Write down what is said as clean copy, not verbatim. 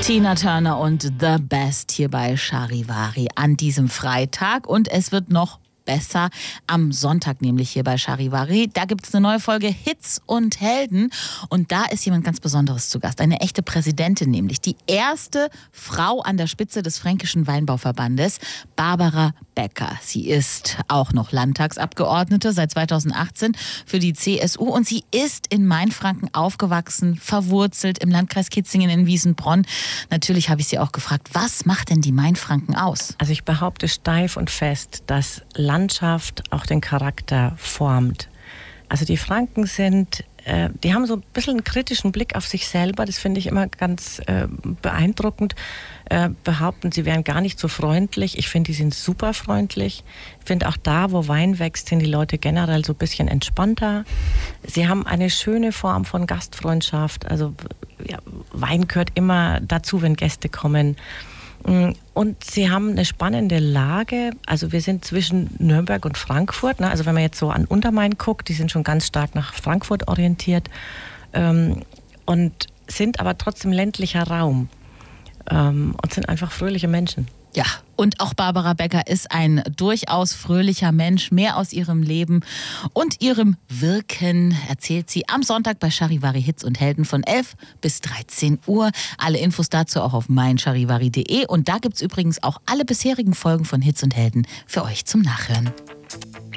Tina Turner und The Best hier bei Charivari an diesem Freitag. Und es wird noch besser am Sonntag, nämlich hier bei Charivari. Da gibt es eine neue Folge Hits und Helden. Und da ist jemand ganz Besonderes zu Gast. Eine echte Präsidentin, nämlich die erste Frau an der Spitze des Fränkischen Weinbauverbandes, Barbara Becker. Sie ist auch noch Landtagsabgeordnete seit 2018 für die CSU. Und sie ist in Mainfranken aufgewachsen, verwurzelt im Landkreis Kitzingen in Wiesenbronn. Natürlich habe ich sie auch gefragt, was macht denn die Mainfranken aus? Also ich behaupte steif und fest, dass Landschaft auch den Charakter formt. Also die Franken die haben so ein bisschen einen kritischen Blick auf sich selber. Das finde ich immer ganz beeindruckend. Behaupten, sie wären gar nicht so freundlich. Ich finde, die sind super freundlich. Ich finde auch da, wo Wein wächst, sind die Leute generell so ein bisschen entspannter. Sie haben eine schöne Form von Gastfreundschaft. Also ja, Wein gehört immer dazu, wenn Gäste kommen. Und sie haben eine spannende Lage. Also wir sind zwischen Nürnberg und Frankfurt. Ne? Also wenn man jetzt so an Untermain guckt, die sind schon ganz stark nach Frankfurt orientiert und sind aber trotzdem ländlicher Raum und sind einfach fröhliche Menschen. Ja, und auch Barbara Becker ist ein durchaus fröhlicher Mensch. Mehr aus ihrem Leben und ihrem Wirken erzählt sie am Sonntag bei Charivari Hits und Helden von 11 bis 13 Uhr. Alle Infos dazu auch auf meincharivari.de. Und da gibt es übrigens auch alle bisherigen Folgen von Hits und Helden für euch zum Nachhören.